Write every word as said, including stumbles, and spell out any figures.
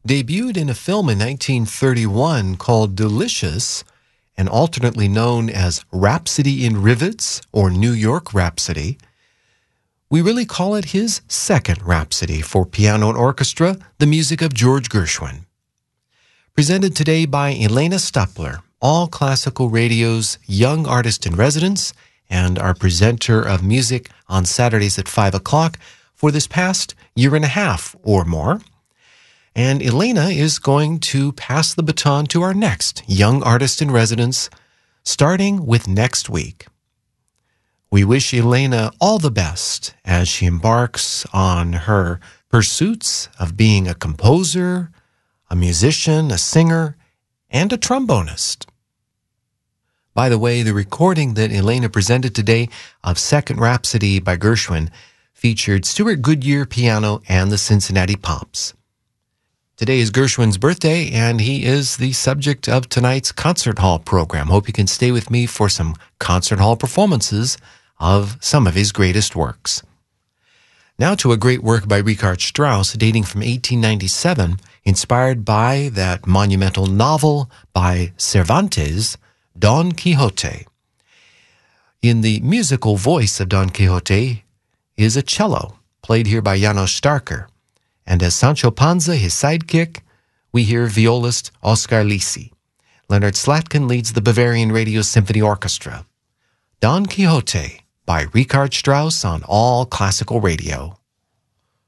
Debuted in a film in nineteen thirty-one called Delicious, and alternately known as Rhapsody in Rivets or New York Rhapsody, we really call it his second Rhapsody for piano and orchestra, the music of George Gershwin. Presented today by Elena Stapler, All Classical Radio's young artist in residence and our presenter of music on Saturdays at five o'clock for this past year and a half or more. And Elena is going to pass the baton to our next young artist in residence, starting with next week. We wish Elena all the best as she embarks on her pursuits of being a composer, a musician, a singer, and a trombonist. By the way, the recording that Elena presented today of Second Rhapsody by Gershwin featured Stuart Goodyear piano and the Cincinnati Pops. Today is Gershwin's birthday, and he is the subject of tonight's concert hall program. Hope you can stay with me for some concert hall performances of some of his greatest works. Now to a great work by Richard Strauss dating from eighteen ninety-seven, inspired by that monumental novel by Cervantes, Don Quixote. In the musical voice of Don Quixote is a cello, played here by Janos Starker. And as Sancho Panza, his sidekick, we hear violist Oskar Lisi. Leonard Slatkin leads the Bavarian Radio Symphony Orchestra. Don Quixote by Richard Strauss on All Classical Radio.